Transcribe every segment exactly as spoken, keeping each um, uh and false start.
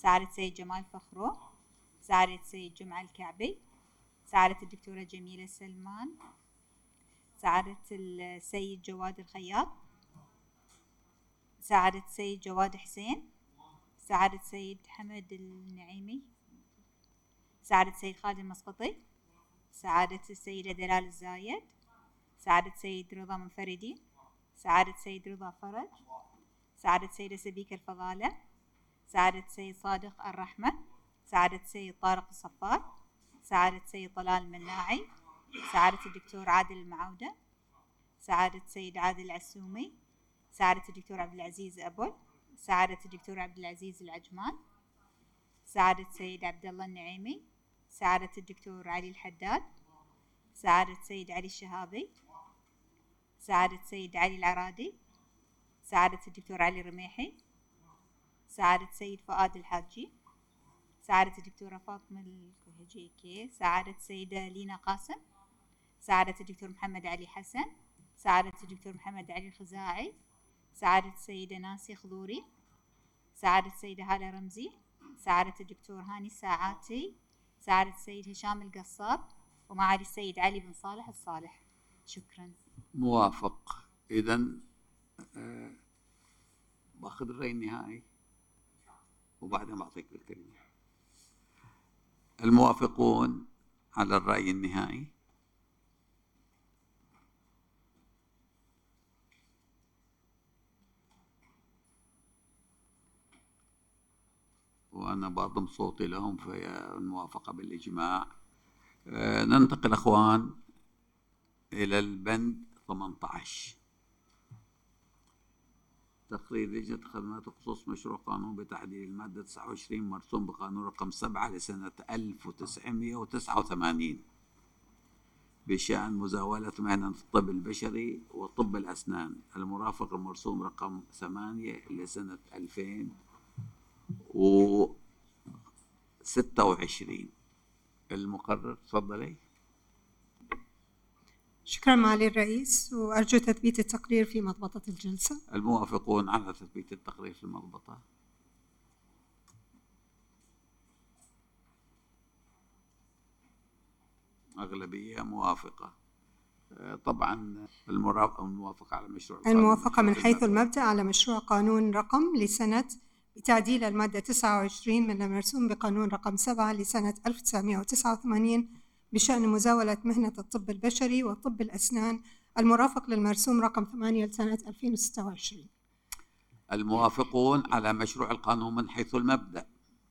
سعادة السيد جمال فخرو، سعادة السيد جمعة الكعبي، سعادة الدكتورة جميلة سلمان، سعادة السيد جواد الخياط، سعادة السيد جواد حسين، سعادة السيد حمد النعيمي، سعادة السيد خالد المسقطي، سعادة السيدة دلال الزايد، سعادة السيد رضا منفردي، سعادة السيد رضا فرج، سعادة السيدة سبيكة الفضالة، سعادة السيد صادق الرحمة، سعادة السيد طارق الصفار، سعادة السيد طلال المناعي، سعادة الدكتور عادل المعودة، سعادة السيد عادل العسومي، سعادة الدكتور عبد العزيز أبل، سعادة الدكتور عبد العزيز العجمان، سعادة السيد عبد الله النعيمي، سعادة الدكتور علي الحداد، سعادة السيد علي الشهابي، سعادة السيد علي العرادي، سعادة الدكتور علي الرميحي، سعادة السيد فؤاد الحاجي، سعادة الدكتورة فاطمة الكهجيكي، سعادة السيدة لينا قاسم، سعادة الدكتور محمد علي حسن، سعادة الدكتور محمد علي الخزاعي، سعادة السيدة ناسي خضوري، سعادة السيدة هالة رمزي، سعادة الدكتور هاني الساعاتي، سعادة السيد هشام القصاب، ومعالي السيد علي بن صالح الصالح. شكرا. موافق. إذن أه باخذ الرأي النهائي وبعدين بعطيك الكلمة. الموافقون على الرأي النهائي؟ وأنا بضم صوتي لهم في الموافقة بالإجماع. أه ننتقل أخوان إلى البند ثمانية عشر، تقرير لجنة خدمات بخصوص مشروع قانون بتعديل المادة تسعة وعشرين مرسوم بقانون رقم سبعة لسنة ألف وتسعمائة وتسعة وثمانين بشأن مزاولة مهنة الطب البشري وطب الأسنان، المرافق المرسوم رقم ثمانية لسنة ألفين وستة وعشرين. المقرر تفضلي. شكرا معالي الرئيس، وأرجو تثبيت التقرير في مضبطة الجلسة. الموافقون على تثبيت التقرير في المضبطة؟ أغلبية موافقة. طبعا الموافقة على مشروع الموافقة من حيث المبدأ على مشروع قانون رقم لسنة بتعديل المادة تسعة وعشرين من المرسوم بقانون رقم سبعة لسنة ألف وتسعمائة وتسعة وثمانين بشأن مزاولة مهنة الطب البشري وطب الأسنان، المرافق للمرسوم رقم ثمانية لسنة ألفين وستة وعشرين. الموافقون على مشروع القانون من حيث المبدأ؟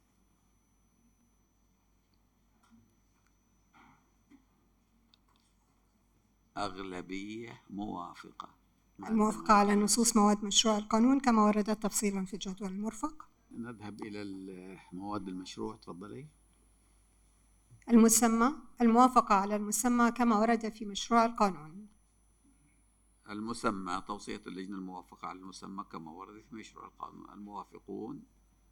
أغلبية موافقة. الموافقة على نصوص مواد مشروع القانون كما وردت تفصيلا في الجدول المرفق. نذهب إلى مواد المشروع. تفضلي. المسمى. الموافقة على المسمى كما ورد في مشروع القانون. المسمى. توصية اللجنة الموافقة على المسمى كما ورد في مشروع القانون. الموافقون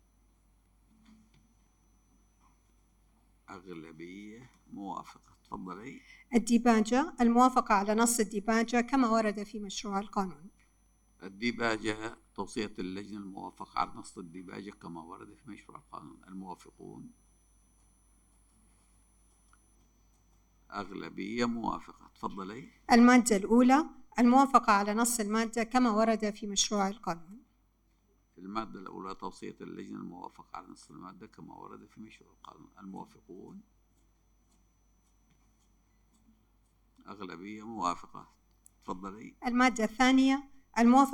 أغلبية موافقة. تفضلي. الديباجة. الموافقة على نص الديباجة كما ورد في مشروع القانون. الديباجة. توصية اللجنة الموافقة على نص الديباجة كما ورد في مشروع القانون. الموافقون أغلبية موافقة. تفضلي. المادة الأولى. الموافقة على نص المادة كما ورد في مشروع القانون. المادة الأولى. توصية اللجنة الموافقة على نص المادة كما ورد في مشروع القانون. الموافقون أغلبية موافقة. تفضلي. المادة الثانية. الموافقة